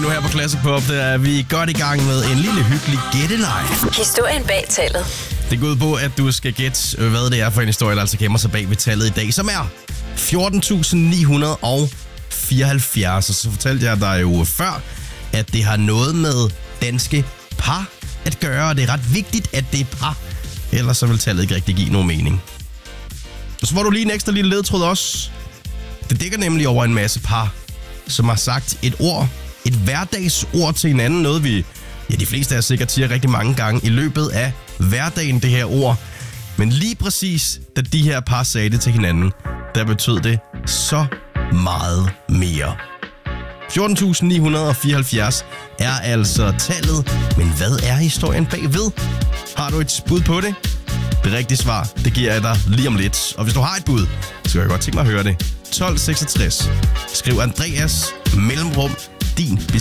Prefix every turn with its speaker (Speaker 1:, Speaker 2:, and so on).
Speaker 1: Lige nu her på Classic Pop, der er vi godt i gang med en lille hyggelig gætteleg.
Speaker 2: Historien bag tallet.
Speaker 1: Det går ud på, at du skal gætte, hvad det er for en historie, der altså gemmer sig bag ved tallet i dag, som er 14.974. Og så fortalte jeg dig jo før, at det har noget med danske par at gøre, og det er ret vigtigt, at det er par. Ellers så vil tallet ikke rigtig give nogen mening. Og så får du lige en ekstra lille ledtråd også. Det dækker nemlig over en masse par, som har sagt et ord, et hverdagsord til hinanden. Noget vi, de fleste af os sikkert siger rigtig mange gange i løbet af hverdagen, det her ord. Men lige præcis, da de her par sagde det til hinanden, der betød det så meget mere. 14.974 er altså tallet, men hvad er historien bagved? Har du et bud på det? Det rigtige svar, det giver jeg dig lige om lidt. Og hvis du har et bud, så kan jeg godt tænke mig at høre det. 1266. Skriv Andreas mellemrum din besked.